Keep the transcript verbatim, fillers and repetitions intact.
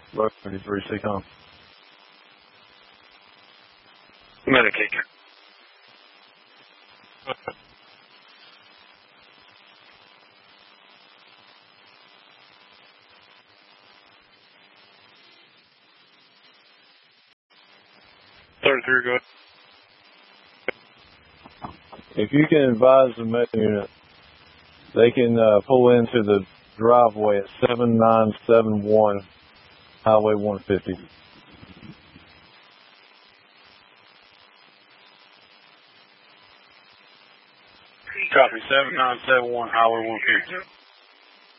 Road thirty-three, C COM. Medicator. thirty-three, go ahead. If you can advise the med unit, they can uh, pull into the driveway at seven nine seven one Highway one fifty. Copy, seven nine seven one Highway one fifty.